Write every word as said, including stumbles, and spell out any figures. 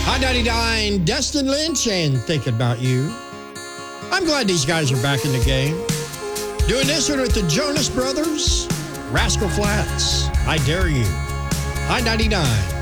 I ninety-nine, Destin Lynch and Thinking About You. I'm glad these guys are back in the game. Doing this one with the Jonas Brothers, Rascal Flatts, I Dare You. I ninety-nine.